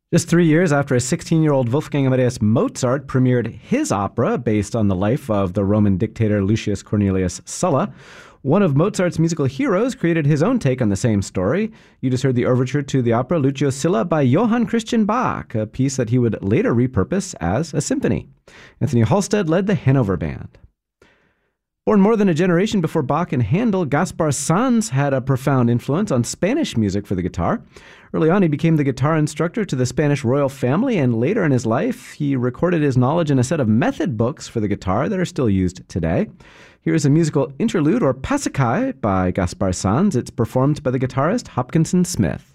Just 3 years after a 16-year-old Wolfgang Amadeus Mozart premiered his opera based on the life of the Roman dictator Lucius Cornelius Sulla, one of Mozart's musical heroes created his own take on the same story. You just heard the overture to the opera Lucio Silla by Johann Christian Bach, a piece that he would later repurpose as a symphony. Anthony Halstead led the Hanover Band. Born more than a generation before Bach and Handel, Gaspar Sanz had a profound influence on Spanish music for the guitar. Early on, he became the guitar instructor to the Spanish royal family, and later in his life, he recorded his knowledge in a set of method books for the guitar that are still used today. Here's a musical interlude, or Pasacai, by Gaspar Sanz. It's performed by the guitarist Hopkinson Smith.